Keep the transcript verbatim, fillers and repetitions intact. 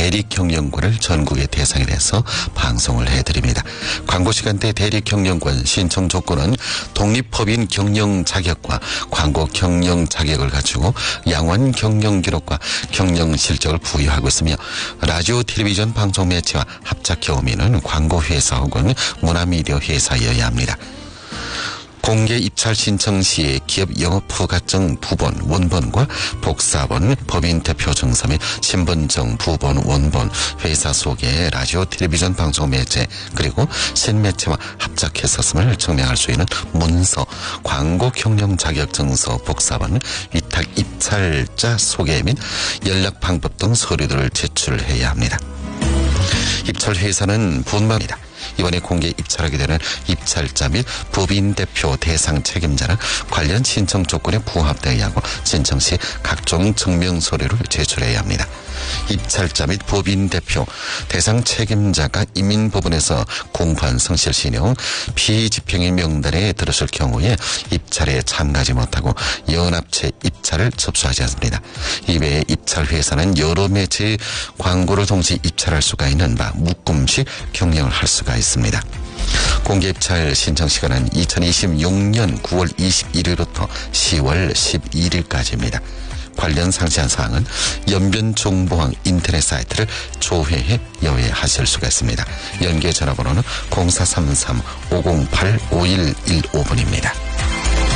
대리경영권을 전국의 대상에 대해서 방송을 해드립니다. 광고 시간대 대리경영권 신청 조건은 독립법인 경영 자격과 광고 경영 자격을 갖추고 양호한 경영 기록과 경영 실적을 부여하고 있으며 라디오 텔레비전 방송 매체와 합작 경험인은 광고회사 혹은 문화미디어 회사여야 합니다. 공개 입찰 신청 시 기업 영업허가증 부본, 원본과 복사본, 법인 대표 증서 및 신분증 부본, 원본, 회사 소개, 라디오, 텔레비전, 방송 매체 그리고 신매체와 합작했었음을 증명할 수 있는 문서, 광고 경영 자격증서, 복사본, 위탁 입찰자 소개 및 연락 방법 등 서류들을 제출해야 합니다. 입찰 회사는 분만입니다. 이번에 공개 입찰하게 되는 입찰자 및 법인 대표 대상 책임자는 관련 신청 조건에 부합되어야 하고 신청 시 각종 증명 서류를 제출해야 합니다. 입찰자 및 법인 대표 대상 책임자가 이민법원에서 공판 성실 신용 피집행의 명단에 들었을 경우에 입찰에 참가하지 못하고 연합체 입찰을 접수하지 않습니다. 이외에 입찰 회사는 여러 매체의 광고를 동시에 입찰할 수가 있는 바 묶음식 경영을 할 수가 있습니다. 공개 입찰 신청 시간은 이천이십육 년 구월 이십일일부터 시월 십일일까지입니다. 관련 상세한 사항은 연변정보항 인터넷 사이트를 조회해 여회하실 수가 있습니다. 연계 전화번호는 공사삼삼 오공팔 오일일오번입니다.